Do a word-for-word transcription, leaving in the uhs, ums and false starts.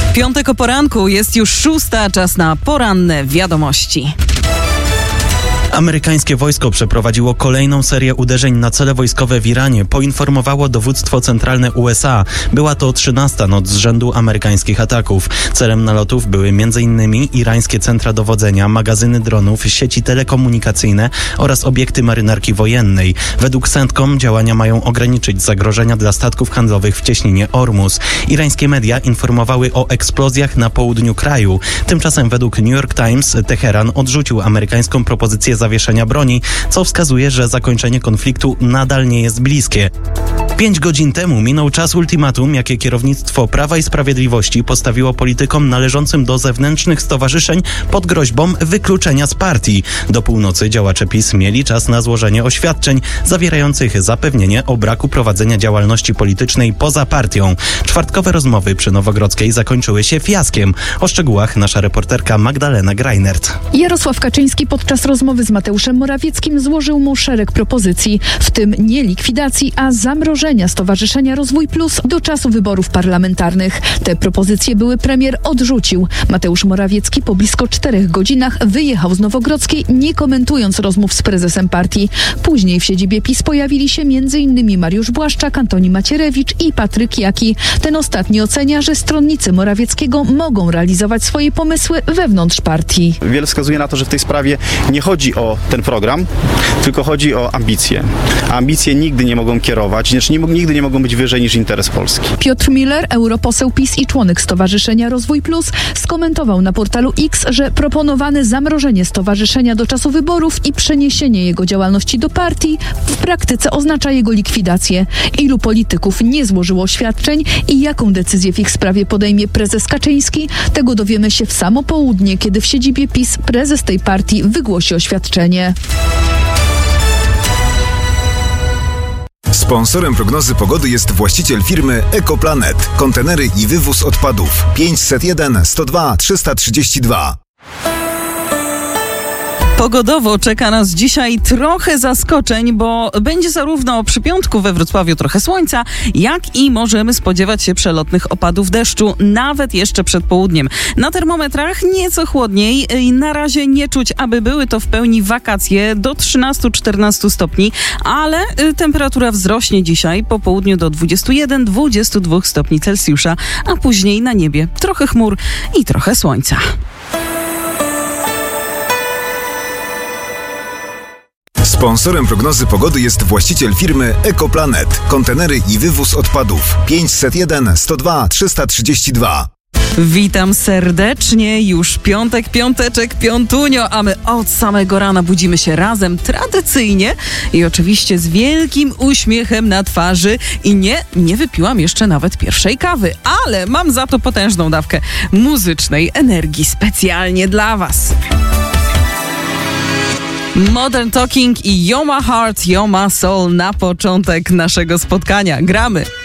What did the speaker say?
Piątek o poranku, jest już szósta, czas na poranne wiadomości. Amerykańskie wojsko przeprowadziło kolejną serię uderzeń na cele wojskowe w Iranie, poinformowało dowództwo centralne U S A. Była to trzynasta noc z rzędu amerykańskich ataków. Celem nalotów były m.in. irańskie centra dowodzenia, magazyny dronów, sieci telekomunikacyjne oraz obiekty marynarki wojennej. Według CENTCOM działania mają ograniczyć zagrożenia dla statków handlowych w cieśninie Ormus. Irańskie media informowały o eksplozjach na południu kraju. Tymczasem według New York Times Teheran odrzucił amerykańską propozycję zawieszenia broni, co wskazuje, że zakończenie konfliktu nadal nie jest bliskie. Pięć godzin temu minął czas ultimatum, jakie kierownictwo Prawa i Sprawiedliwości postawiło politykom należącym do zewnętrznych stowarzyszeń pod groźbą wykluczenia z partii. Do północy działacze PiS mieli czas na złożenie oświadczeń zawierających zapewnienie o braku prowadzenia działalności politycznej poza partią. Czwartkowe rozmowy przy Nowogrodzkiej zakończyły się fiaskiem. O szczegółach nasza reporterka Magdalena Greinert. Jarosław Kaczyński podczas rozmowy z Mateuszem Morawieckim złożył mu szereg propozycji, w tym nie likwidacji, a zamrożenia Stowarzyszenia Rozwój Plus do czasu wyborów parlamentarnych. Te propozycje były premier odrzucił. Mateusz Morawiecki po blisko czterech godzinach wyjechał z Nowogrodzkiej, nie komentując rozmów z prezesem partii. Później w siedzibie PiS pojawili się m.in. Mariusz Błaszczak, Antoni Macierewicz i Patryk Jaki. Ten ostatni ocenia, że stronnicy Morawieckiego mogą realizować swoje pomysły wewnątrz partii. Wiele wskazuje na to, że w tej sprawie nie chodzi o ten program, tylko chodzi o ambicje. A ambicje nigdy nie mogą kierować, znaczy nie, nigdy nie mogą być wyżej niż interes Polski. Piotr Miller, europoseł PiS i członek Stowarzyszenia Rozwój Plus, skomentował na portalu X, że proponowane zamrożenie stowarzyszenia do czasu wyborów i przeniesienie jego działalności do partii w praktyce oznacza jego likwidację. Ilu polityków nie złożyło oświadczeń i jaką decyzję w ich sprawie podejmie prezes Kaczyński, tego dowiemy się w samo południe, kiedy w siedzibie PiS prezes tej partii wygłosi oświadczenie. Sponsorem prognozy pogody jest właściciel firmy Ekoplanet. Kontenery i wywóz odpadów pięćset jeden sto dwa trzysta trzydzieści dwa. Pogodowo czeka nas dzisiaj trochę zaskoczeń, bo będzie zarówno przy piątku we Wrocławiu trochę słońca, jak i możemy spodziewać się przelotnych opadów deszczu, nawet jeszcze przed południem. Na termometrach nieco chłodniej i na razie nie czuć, aby były to w pełni wakacje do trzynastu do czternastu stopni, ale temperatura wzrośnie dzisiaj po południu do dwudziestu jeden do dwudziestu dwóch stopni Celsjusza, a później na niebie trochę chmur i trochę słońca. Sponsorem prognozy pogody jest właściciel firmy Ekoplanet. Kontenery i wywóz odpadów pięćset jeden sto dwa trzysta trzydzieści dwa. Witam serdecznie, już piątek, piąteczek, piątunio, a my od samego rana budzimy się razem, tradycyjnie i oczywiście z wielkim uśmiechem na twarzy i nie, nie wypiłam jeszcze nawet pierwszej kawy, ale mam za to potężną dawkę muzycznej energii specjalnie dla Was. Modern Talking i You're My Heart, You're My Soul na początek naszego spotkania. Gramy!